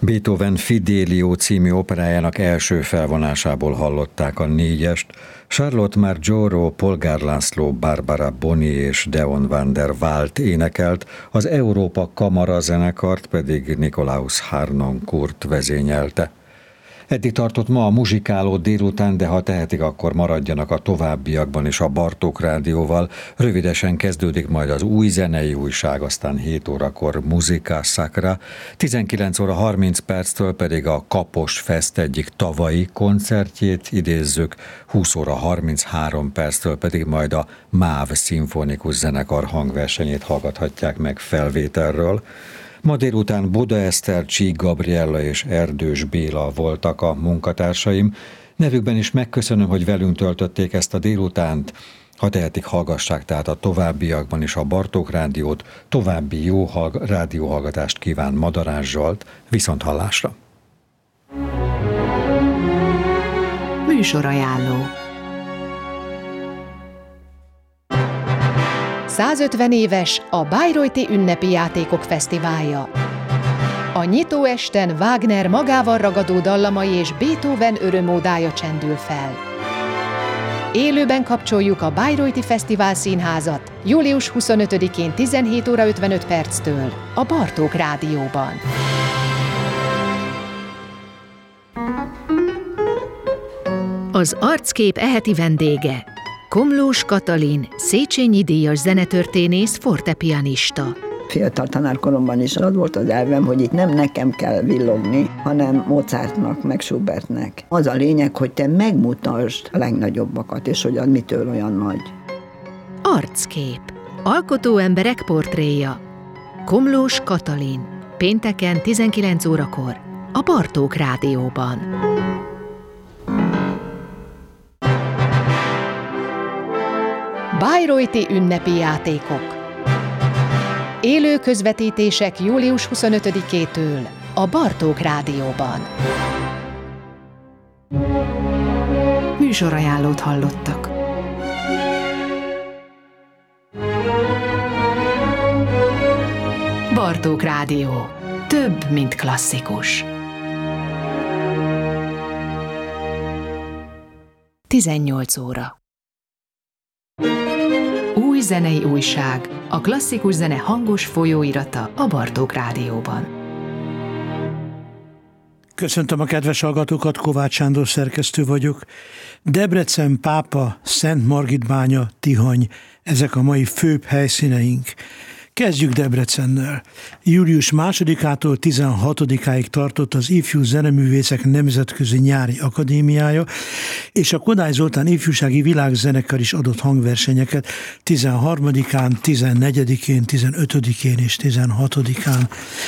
Beethoven Fidelio című operájának első felvonásából hallották a négyest. Charlotte Marjoro, Polgár László, Barbara Boni és Deon van der Waalt énekelt, az Európa Kamara zenekart pedig Nikolaus Harnoncourt vezényelte. Eddig tartott ma a muzsikáló délután, de ha tehetik, akkor maradjanak a továbbiakban is a Bartók Rádióval. Rövidesen kezdődik majd az új zenei újság, aztán 7 órakor Muzika Sacra, 19 óra 30 perctől pedig a Kapos Fest egyik tavalyi koncertjét idézzük, 20 óra 33 perctől pedig majd a MÁV szimfonikus zenekar hangversenyét hallgathatják meg felvételről. Ma délután Buda Eszter, Csík Gabriella és Erdős Béla voltak a munkatársaim. Nevükben is megköszönöm, hogy velünk töltötték ezt a délutánt. Ha tehetik, hallgassák tehát a továbbiakban is a Bartók Rádiót. További jó rádióhallgatást kíván Madarás Zsolt. Viszonthallásra! Műsorajánló. 150 éves a Bayreuthi Ünnepi Játékok Fesztiválja. A nyitó esten Wagner magával ragadó dallamai és Beethoven örömódája csendül fel. Élőben kapcsoljuk a Bayreuthi Fesztivál Színházat július 25-én 17 óra 55 perctől a Bartók Rádióban. Az Arckép eheti vendége Komlós Katalin, Széchenyi díjas zenetörténész, fortepianista. Fiatal tanárkoromban is az volt az elvem, hogy itt nem nekem kell villogni, hanem Mozartnak, meg Schubertnek. Az a lényeg, hogy te megmutasd a legnagyobbakat, és hogy az mitől olyan nagy. Arckép. Alkotó emberek portréja. Komlós Katalin. Pénteken 19 órakor a Bartók Rádióban. Bayreuthi Ünnepi Játékok. Élő közvetítések július 25-től a Bartók Rádióban. Műsorajánlót hallottak. Bartók Rádió. Több, mint klasszikus. 18 óra. Új zenei újság, a klasszikus zene hangos folyóirata a Bartók Rádióban. Köszöntöm a kedves hallgatókat, Kovács Sándor szerkesztő vagyok. Debrecen, Pápa, Szent Margitbánya, Tihany, ezek a mai főbb helyszíneink. Kezdjük Debrecennel. Július 2-től 16-áig tartott az Ifjú Zeneművészek Nemzetközi Nyári Akadémiája, és a Kodály Zoltán Ifjúsági Világzenekar is adott hangversenyeket 13-án, 14-én, 15-én és 16-án.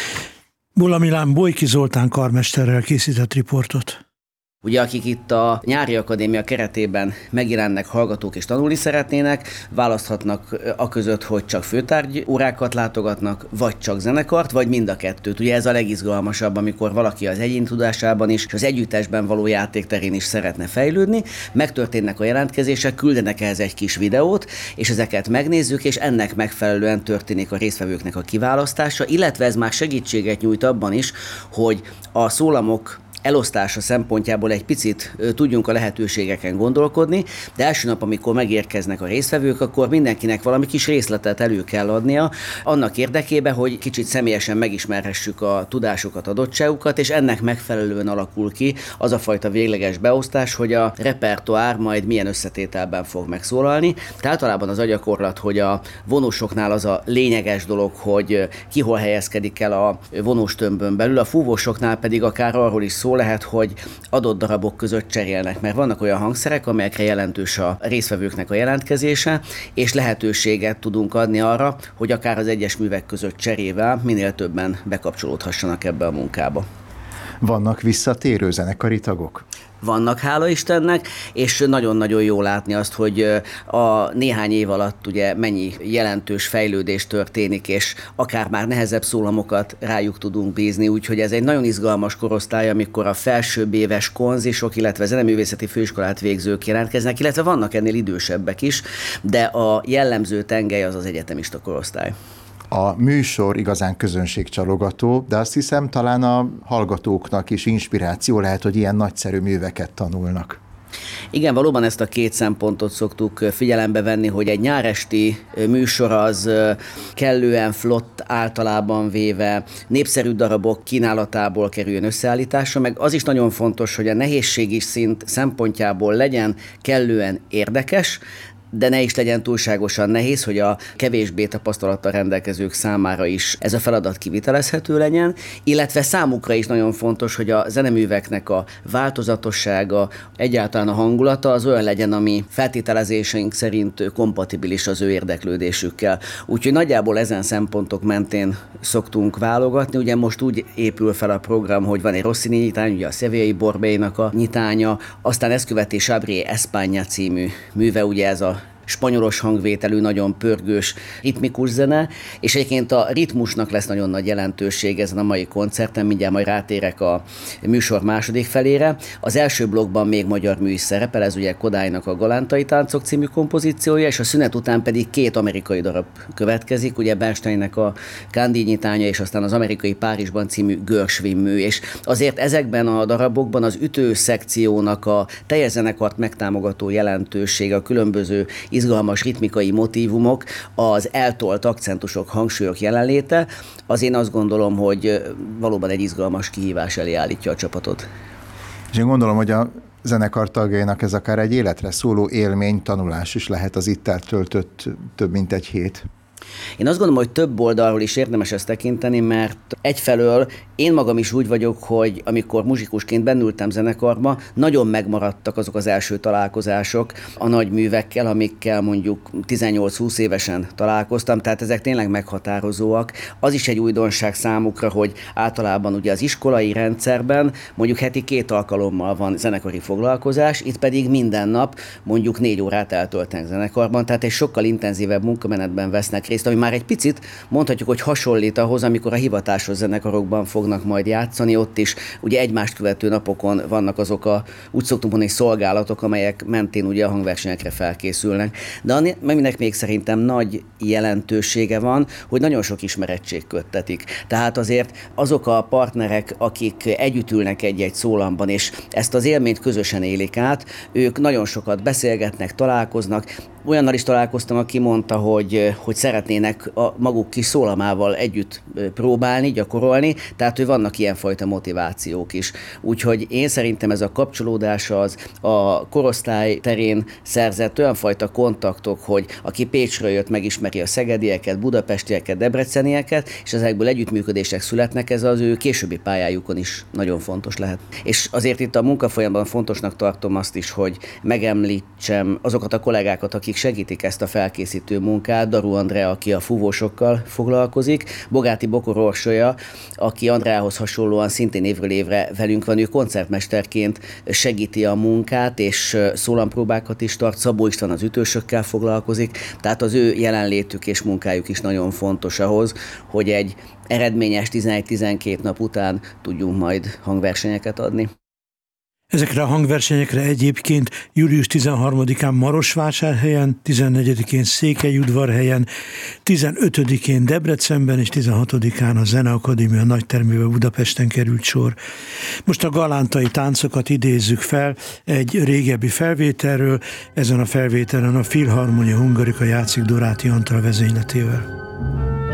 Bola Milán Bojki Zoltán karmesterrel készített riportot. Ugye akik itt a Nyári Akadémia keretében megjelennek, hallgatók és tanulni szeretnének, választhatnak aközött, hogy csak főtárgy órákat látogatnak, vagy csak zenekart, vagy mind a kettőt. Ugye ez a legizgalmasabb, amikor valaki az egyén tudásában is, és az együttesben való játékterén is szeretne fejlődni. Megtörténnek a jelentkezések, küldenek ehhez egy kis videót, és ezeket megnézzük, és ennek megfelelően történik a résztvevőknek a kiválasztása, illetve ez már segítséget nyújt abban is, hogy a szólamok elosztása szempontjából egy picit tudjunk a lehetőségeken gondolkodni, de első nap, amikor megérkeznek a résztvevők, akkor mindenkinek valami kis részletet elő kell adnia, annak érdekében, hogy kicsit személyesen megismerhessük a tudásukat, adottságukat, és ennek megfelelően alakul ki az a fajta végleges beosztás, hogy a repertoár majd milyen összetételben fog megszólalni. Tehát általában az a gyakorlat, hogy a vonósoknál az a lényeges dolog, hogy ki hol helyezkedik el a vonóstömbön belül, a fúvósoknál pedig akár arról is szó lehet, hogy adott darabok között cserélnek, mert vannak olyan hangszerek, amelyekre jelentős a résztvevőknek a jelentkezése, és lehetőséget tudunk adni arra, hogy akár az egyes művek között cserével minél többen bekapcsolódhassanak ebbe a munkába. Vannak visszatérő zenekari tagok? Vannak, hála Istennek, és nagyon-nagyon jó látni azt, hogy a néhány év alatt ugye mennyi jelentős fejlődés történik, és akár már nehezebb szólamokat rájuk tudunk bízni, úgyhogy ez egy nagyon izgalmas korosztály, amikor a felsőbb éves konzisok, illetve zeneművészeti főiskolát végzők jelentkeznek, illetve vannak ennél idősebbek is, de a jellemző tengely az az egyetemista korosztály. A műsor igazán közönségcsalogató, de azt hiszem talán a hallgatóknak is inspiráció lehet, hogy ilyen nagyszerű műveket tanulnak. Igen, valóban ezt a két szempontot szoktuk figyelembe venni, hogy egy nyáresti műsor az kellően flott, általában véve népszerű darabok kínálatából kerüljön összeállításra, meg az is nagyon fontos, hogy a nehézségi szint szempontjából legyen kellően érdekes, de ne is legyen túlságosan nehéz, hogy a kevésbé tapasztalattal rendelkezők számára is ez a feladat kivitelezhető legyen, illetve számukra is nagyon fontos, hogy a zeneműveknek a változatossága, egyáltalán a hangulata az olyan legyen, ami feltételezéseink szerint kompatibilis az ő érdeklődésükkel. Úgyhogy nagyjából ezen szempontok mentén szoktunk válogatni. Ugye most úgy épül fel a program, hogy van egy Rossini nyitány, ugye a Sevillai Borbélynak a nyitánya, aztán ezt követi Chabrier España című műve, ugye ez a spanyolos hangvételű, nagyon pörgős, ritmikus zene, és egyébként a ritmusnak lesz nagyon nagy jelentőség ezen a mai koncerten, mindjárt majd rátérek a műsor második felére. Az első blokkban még magyar mű is szerepel, ez ugye Kodálynak a Galántai táncok című kompozíciója, és a szünet után pedig két amerikai darab következik, ugye Bernsteinnek a Candy nyitánya, és aztán az amerikai Párizsban című Gershwin mű, és azért ezekben a darabokban az ütő szekciónak a teljes zenekart megtámogató jelentősége, a különböző izgalmas ritmikai motívumok, az eltolt akcentusok, hangsúlyok jelenléte, az én azt gondolom, hogy valóban egy izgalmas kihívás elé állítja a csapatot. És én gondolom, hogy a zenekar tagjainak ez akár egy életre szóló élmény, tanulás is lehet az itt eltöltött több mint egy hét. Én azt gondolom, hogy több oldalról is érdemes ezt tekinteni, mert egyfelől én magam is úgy vagyok, hogy amikor muzsikusként bennültem zenekarba, nagyon megmaradtak azok az első találkozások a nagy művekkel, amikkel mondjuk 18-20 évesen találkoztam, tehát ezek tényleg meghatározóak. Az is egy újdonság számukra, hogy általában ugye az iskolai rendszerben mondjuk heti 2 alkalommal van zenekari foglalkozás, itt pedig minden nap mondjuk 4 órát eltöltenek zenekarban, tehát egy sokkal intenzívebb munkamenetben vesznek részt, ami már egy picit mondhatjuk, hogy hasonlít ahhoz, amikor a hivatásos zenekarokban fognak majd játszani, ott is ugye egymást követő napokon vannak azok a, úgy szoktunk mondani, szolgálatok, amelyek mentén ugye a hangversenyekre felkészülnek. De aminek még szerintem nagy jelentősége van, hogy nagyon sok ismerettség köttetik. Tehát azért azok a partnerek, akik együtt ülnek egy-egy szólamban, és ezt az élményt közösen élik át, ők nagyon sokat beszélgetnek, találkoznak. Olyannal is találkoztam, aki mondta, hogy szeretnének a maguk kis szólamával együtt próbálni, gyakorolni, tehát hogy vannak ilyenfajta motivációk is. Úgyhogy én szerintem ez a kapcsolódás az a korosztály terén szerzett olyan fajta kontaktok, hogy aki Pécsről jött, megismeri a szegedieket, budapestieket, debrecenieket, és ezekből együttműködések születnek, ez az ő későbbi pályájukon is nagyon fontos lehet. És azért itt a munkafolyamban fontosnak tartom azt is, hogy megemlítsem azokat a kollégákat, akik segítik ezt a felkészítő munkát, Daru Andrea, aki a fúvósokkal foglalkozik, Bogáti Bokor Orsolya, aki Andreához hasonlóan szintén évről évre velünk van, ő koncertmesterként segíti a munkát, és szólampróbákat is tart, Szabó István az ütősökkel foglalkozik, tehát az ő jelenlétük és munkájuk is nagyon fontos ahhoz, hogy egy eredményes 11-12 nap után tudjunk majd hangversenyeket adni. Ezekre a hangversenyekre egyébként július 13-án Marosvásárhelyen, 14-én Székelyudvarhelyen, 15-én Debrecenben és 16-án a Zeneakadémia nagytermében Budapesten került sor. Most a galántai táncokat idézzük fel egy régebbi felvételről, ezen a felvételen a Philharmonia Hungarica játszik Doráti Antal vezényletével.